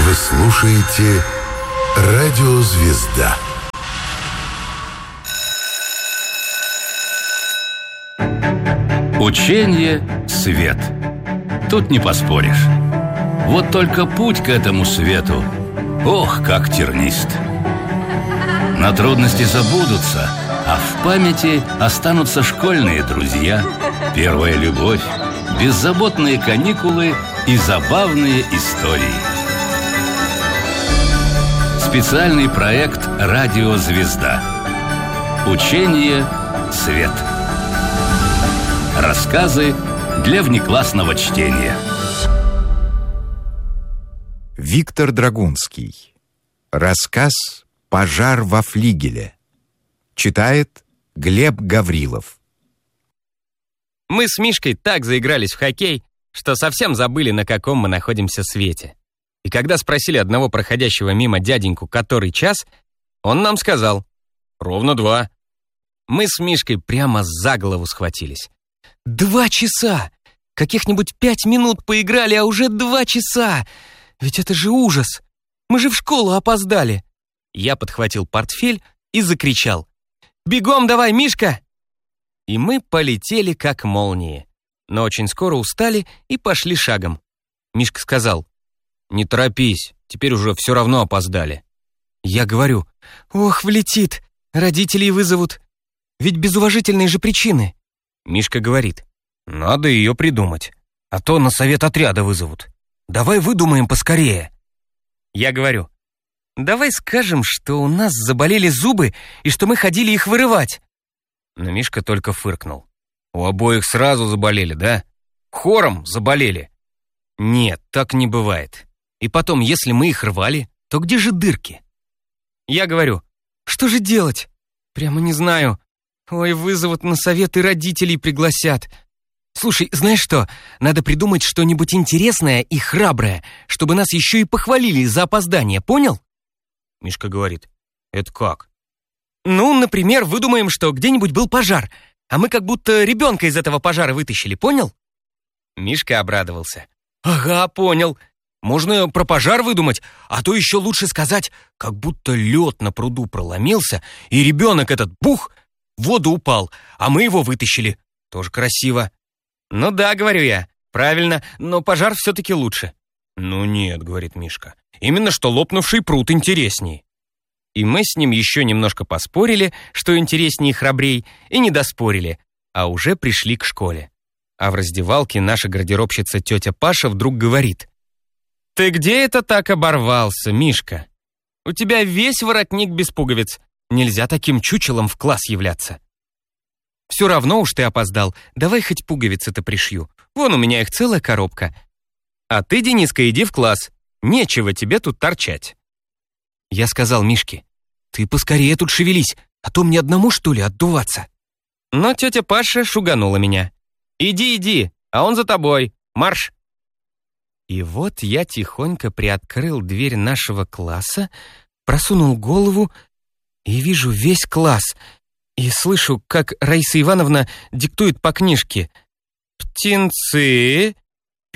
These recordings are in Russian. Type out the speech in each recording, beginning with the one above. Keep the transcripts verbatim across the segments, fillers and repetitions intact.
Вы слушаете «Радио Звезда». Учение — свет. Тут не поспоришь. Вот только путь к этому свету, ох, как тернист. На трудности забудутся, а в памяти останутся школьные друзья, первая любовь, беззаботные каникулы и забавные истории. Специальный проект «Радио Звезда». Учение — свет. Рассказы для внеклассного чтения. Виктор Драгунский. Рассказ «Пожар во флигеле». Читает Глеб Гаврилов. Мы с Мишкой так заигрались в хоккей, что совсем забыли, на каком мы находимся свете. И когда спросили одного проходящего мимо дяденьку, который час, он нам сказал: ровно два. Мы с Мишкой прямо за голову схватились. Два часа! Каких-нибудь пять минут поиграли, а уже два часа! Ведь это же ужас! Мы же в школу опоздали! Я подхватил портфель и закричал: «Бегом давай, Мишка!» И мы полетели как молнии, но очень скоро устали и пошли шагом. Мишка сказал: «Не торопись, теперь уже все равно опоздали». Я говорю: «Ох, влетит, родителей вызовут. Ведь без уважительной же причины». Мишка говорит: «Надо ее придумать, а то на совет отряда вызовут. Давай выдумаем поскорее». Я говорю: «Давай скажем, что у нас заболели зубы и что мы ходили их вырывать». Но Мишка только фыркнул. «У обоих сразу заболели, да? Хором заболели». «Нет, так не бывает. И потом, если мы их рвали, то где же дырки?» Я говорю: «Что же делать? Прямо не знаю. Ой, вызовут на совет и родителей пригласят. Слушай, знаешь что? Надо придумать что-нибудь интересное и храброе, чтобы нас еще и похвалили за опоздание, понял?» Мишка говорит: «Это как?» «Ну, например, выдумаем, что где-нибудь был пожар, а мы как будто ребенка из этого пожара вытащили, понял?» Мишка обрадовался. «Ага, понял. Можно про пожар выдумать, а то еще лучше сказать, как будто лед на пруду проломился, и ребенок этот, бух, в воду упал, а мы его вытащили. Тоже красиво». «Ну да, — говорю я, — правильно, но пожар все-таки лучше». «Ну нет, — говорит Мишка, — именно что лопнувший пруд интересней». И мы с ним еще немножко поспорили, что интереснее и храбрей, и не доспорили, а уже пришли к школе. А в раздевалке наша гардеробщица тетя Паша вдруг говорит: «Ты где это так оборвался, Мишка? У тебя весь воротник без пуговиц. Нельзя таким чучелом в класс являться». «Все равно уж ты опоздал, давай хоть пуговицы-то пришью. Вон у меня их целая коробка. А ты, Дениска, иди в класс. Нечего тебе тут торчать». Я сказал Мишке: «Ты поскорее тут шевелись, а то мне одному, что ли, отдуваться». Но тетя Паша шуганула меня: «Иди, иди, а он за тобой. Марш!» И вот я тихонько приоткрыл дверь нашего класса, просунул голову и вижу весь класс, и слышу, как Раиса Ивановна диктует по книжке: «Птенцы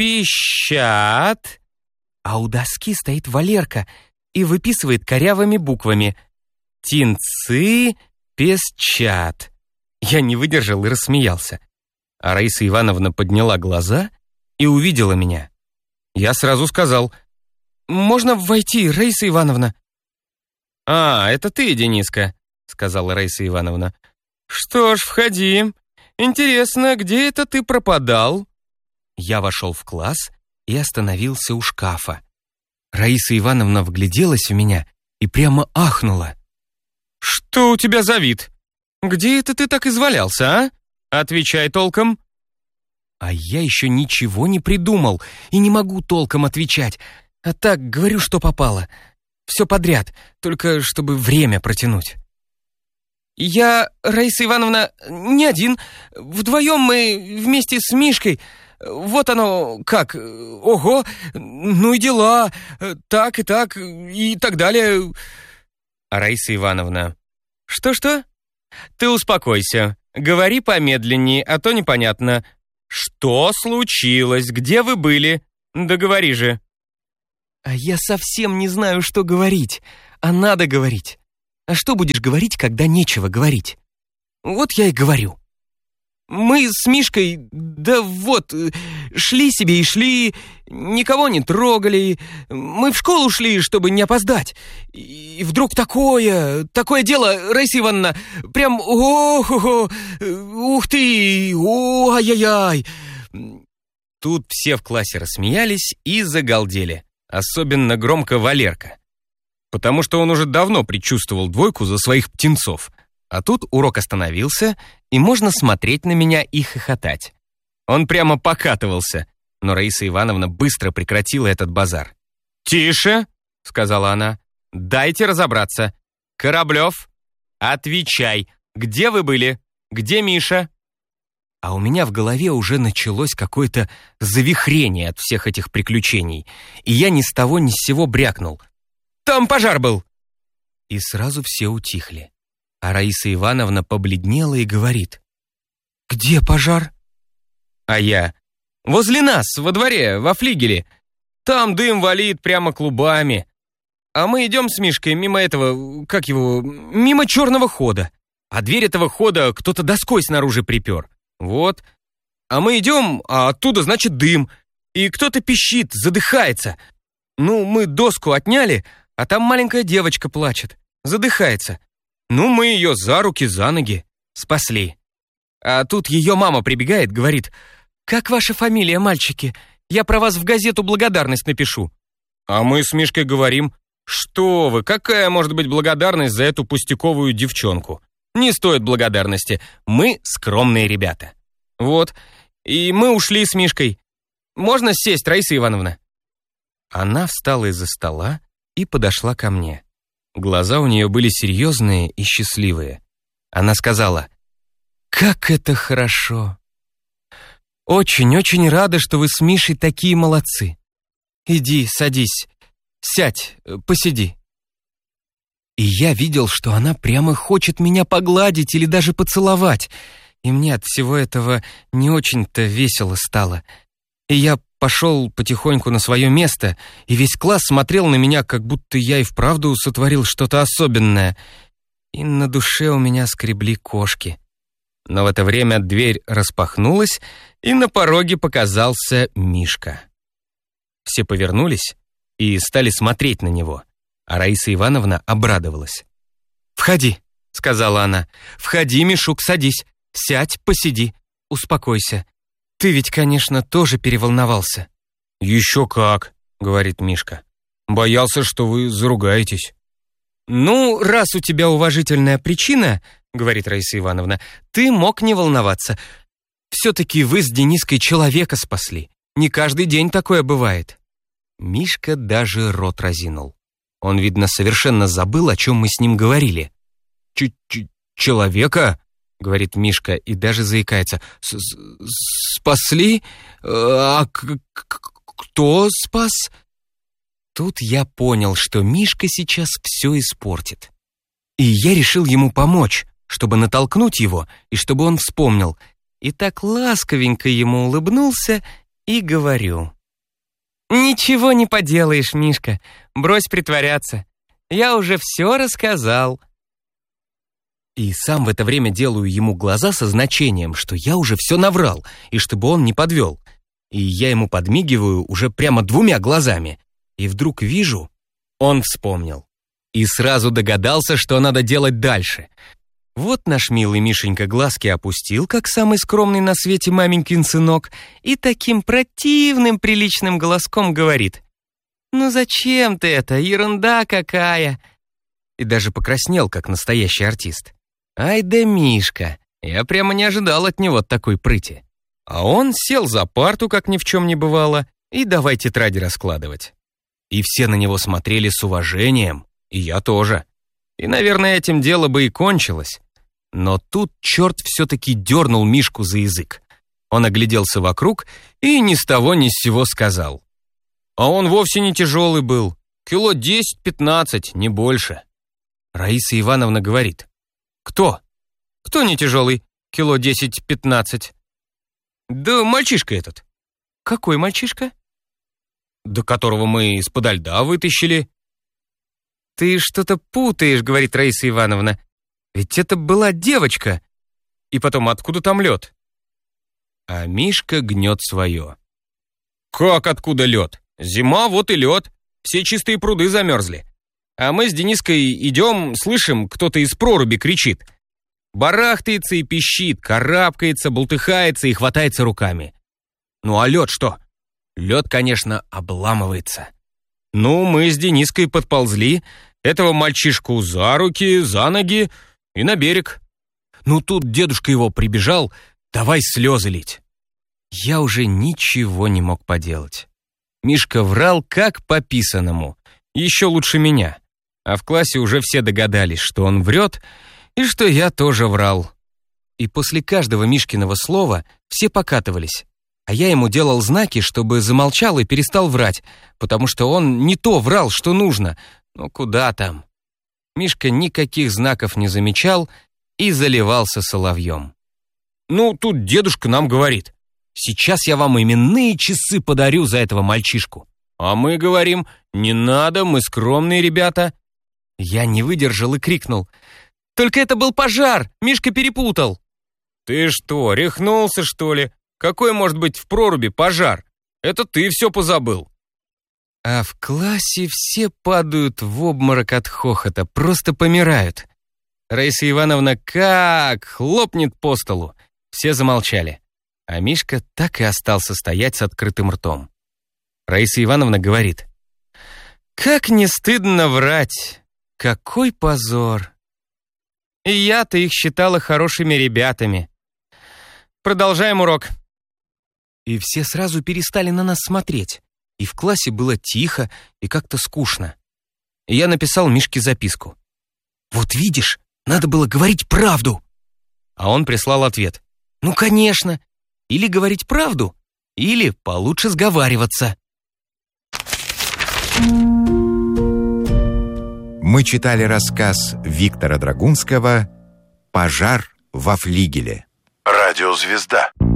пищат». А у доски стоит Валерка и выписывает корявыми буквами: «Птенцы песчат». Я не выдержал и рассмеялся. А Раиса Ивановна подняла глаза и увидела меня. Я сразу сказал: «Можно войти, Раиса Ивановна?» «А, это ты, Дениска», — сказала Раиса Ивановна. «Что ж, входи. Интересно, где это ты пропадал?» Я вошел в класс и остановился у шкафа. Раиса Ивановна вгляделась в меня и прямо ахнула. «Что у тебя за вид? Где это ты так извалялся, а? Отвечай толком». А я еще ничего не придумал и не могу толком отвечать. А так говорю, что попало. Все подряд, только чтобы время протянуть. «Я, Раиса Ивановна, не один. Вдвоем мы вместе с Мишкой. Вот оно как. Ого, ну и дела. Так и так, и так далее». А Раиса Ивановна: «Что-что? Ты успокойся. Говори помедленнее, а то непонятно. Что случилось? Где вы были? Да говори же». А я совсем не знаю, что говорить, а надо говорить. А что будешь говорить, когда нечего говорить? Вот я и говорю. Мы с Мишкой, да вот, шли себе и шли, никого не трогали. Мы в школу шли, чтобы не опоздать. И вдруг такое, такое дело, Раиса Ивановна, прям, ох, ох, ух ты, о, ай-яй-яй. Тут все в классе рассмеялись и загалдели. Особенно громко Валерка. Потому что он уже давно предчувствовал двойку за своих птенцов. А тут урок остановился, и можно смотреть на меня и хохотать. Он прямо покатывался, но Раиса Ивановна быстро прекратила этот базар. «Тише!» — сказала она. «Дайте разобраться. Кораблев, отвечай, где вы были? Где Миша?» А у меня в голове уже началось какое-то завихрение от всех этих приключений, и я ни с того ни с сего брякнул. «Там пожар был!» И сразу все утихли. А Раиса Ивановна побледнела и говорит: «Где пожар?» А я: «Возле нас, во дворе, во флигеле. Там дым валит прямо клубами. А мы идем с Мишкой мимо этого, как его, мимо черного хода. А дверь этого хода кто-то доской снаружи припер. Вот. А мы идем, а оттуда, значит, дым. И кто-то пищит, задыхается. Ну, мы доску отняли, а там маленькая девочка плачет, задыхается. Ну, мы ее за руки, за ноги спасли. А тут ее мама прибегает, говорит: «Как ваша фамилия, мальчики? Я про вас в газету благодарность напишу». А мы с Мишкой говорим: «Что вы, какая может быть благодарность за эту пустяковую девчонку? Не стоит благодарности, мы скромные ребята». Вот, и мы ушли с Мишкой. Можно сесть, Раиса Ивановна?» Она встала из-за стола и подошла ко мне. Глаза у нее были серьезные и счастливые. Она сказала: «Как это хорошо! Очень-очень рада, что вы с Мишей такие молодцы. Иди, садись, сядь, посиди». И я видел, что она прямо хочет меня погладить или даже поцеловать, и мне от всего этого не очень-то весело стало. И я пошел потихоньку на свое место, и весь класс смотрел на меня, как будто я и вправду сотворил что-то особенное. И на душе у меня скребли кошки. Но в это время дверь распахнулась, и на пороге показался Мишка. Все повернулись и стали смотреть на него, а Раиса Ивановна обрадовалась. «Входи», — сказала она, — «входи, Мишук, садись, сядь, посиди, успокойся. Ты ведь, конечно, тоже переволновался». «Еще как», — говорит Мишка. «Боялся, что вы заругаетесь». «Ну, раз у тебя уважительная причина, — говорит Раиса Ивановна, — ты мог не волноваться. Все-таки вы с Дениской человека спасли. Не каждый день такое бывает». Мишка даже рот разинул. Он, видно, совершенно забыл, о чем мы с ним говорили. «Ч-ч-человека?» — говорит Мишка и даже заикается. «Спасли? А кто спас?» Тут я понял, что Мишка сейчас все испортит. И я решил ему помочь, чтобы натолкнуть его, и чтобы он вспомнил. И так ласковенько ему улыбнулся и говорю: «Ничего не поделаешь, Мишка, брось притворяться. Я уже все рассказал». И сам в это время делаю ему глаза со значением, что я уже все наврал, и чтобы он не подвел. И я ему подмигиваю уже прямо двумя глазами. И вдруг вижу, он вспомнил. И сразу догадался, что надо делать дальше. Вот наш милый Мишенька глазки опустил, как самый скромный на свете маменькин сынок, и таким противным приличным голоском говорит: «Ну зачем ты это? Ерунда какая!» И даже покраснел, как настоящий артист. Ай да Мишка, я прямо не ожидал от него такой прыти. А он сел за парту, как ни в чем не бывало, и давай тетради раскладывать. И все на него смотрели с уважением, и я тоже. И, наверное, этим дело бы и кончилось. Но тут черт все-таки дернул Мишку за язык. Он огляделся вокруг и ни с того ни с сего сказал: «А он вовсе не тяжелый был, кило десять-пятнадцать, не больше». Раиса Ивановна говорит: «Кто? Кто не тяжелый, кило десять-пятнадцать?» «Да мальчишка этот». «Какой мальчишка?» до которого мы из-подо льда вытащили». «Ты что-то путаешь», — говорит Раиса Ивановна. «Ведь это была девочка. И потом, откуда там лед?» А Мишка гнет свое. «Как откуда лед? Зима, вот и лед. Все чистые пруды замерзли. А мы с Дениской идем, слышим, кто-то из проруби кричит. Барахтается и пищит, карабкается, бултыхается и хватается руками. Ну а лед что? Лед, конечно, обламывается. Ну, мы с Дениской подползли, этого мальчишку за руки, за ноги и на берег. Ну тут дедушка его прибежал, давай слезы лить». Я уже ничего не мог поделать. Мишка врал как по писаному, еще лучше меня. А в классе уже все догадались, что он врет, и что я тоже врал. И после каждого Мишкиного слова все покатывались, а я ему делал знаки, чтобы замолчал и перестал врать, потому что он не то врал, что нужно. Ну куда там? Мишка никаких знаков не замечал и заливался соловьем. «Ну, тут дедушка нам говорит: сейчас я вам именные часы подарю за этого мальчишку». А мы говорим: «Не надо, мы скромные ребята». Я не выдержал и крикнул: «Только это был пожар, Мишка перепутал». «Ты что, рехнулся, что ли? Какой может быть в проруби пожар? Это ты все позабыл». А в классе все падают в обморок от хохота, просто помирают. Раиса Ивановна как хлопнет по столу. Все замолчали, а Мишка так и остался стоять с открытым ртом. Раиса Ивановна говорит: «Как не стыдно врать! Какой позор! И я-то их считала хорошими ребятами. Продолжаем урок». И все сразу перестали на нас смотреть, и в классе было тихо и как-то скучно. И я написал Мишке записку: «Вот видишь, надо было говорить правду». А он прислал ответ: «Ну, конечно, или говорить правду, или получше сговариваться». Мы читали рассказ Виктора Драгунского «Пожар во флигеле». Радиозвезда.